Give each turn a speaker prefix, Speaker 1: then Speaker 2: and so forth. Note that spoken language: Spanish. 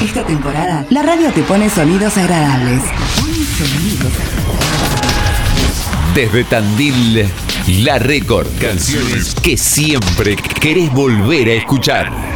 Speaker 1: Esta temporada, la radio te pone sonidos agradables.
Speaker 2: Desde Tandil, La Record. Canciones que siempre querés volver a escuchar.